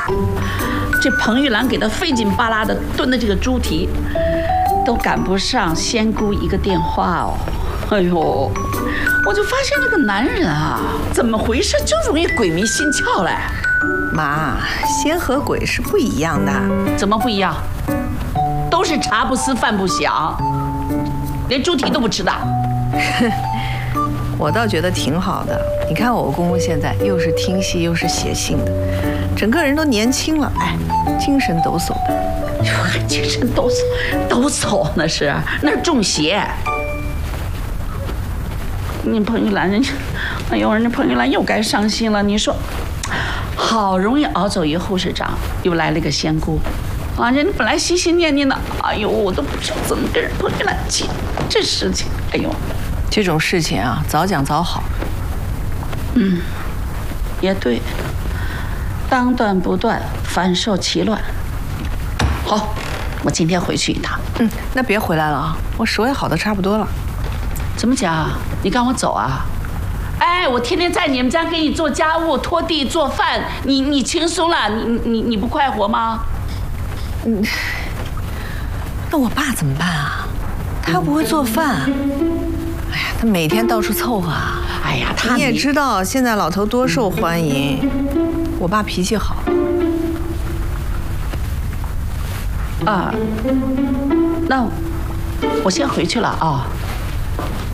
这彭玉兰给他费劲巴拉的炖的这个猪蹄，都赶不上仙姑一个电话哦。哎呦，我就发现这个男人啊，怎么回事就容易鬼迷心窍嘞。 妈，仙和鬼是不一样的。 怎么不一样？都是茶不思饭不想，连猪蹄都不吃的。 我倒觉得挺好的。你看我公公现在又是听戏又是写信的，整个人都年轻了，哎，精神抖擞的。 还精神抖擞那是中邪。你彭玉兰人家，哎呦，人家彭玉兰又该伤心了。你说，好容易熬走一护士长，又来了个仙姑，啊，人家本来心心念念的，哎呦，我都不知道怎么跟人彭玉兰讲这事情。哎呦， 这种事情啊，早讲早好。 也对，当断不断，反受其乱。好，我今天回去一趟。 那别回来了啊，我手也好的差不多了。 怎么讲？你赶我走啊？哎，我天天在你们家给你做家务、拖地、做饭，你轻松了？你不快活吗？ 那我爸怎么办啊？他又不会做饭。哎呀，他每天到处凑合啊。 哎呀， 你也知道现在老头多受欢迎，我爸脾气好。 啊，那我先回去了啊。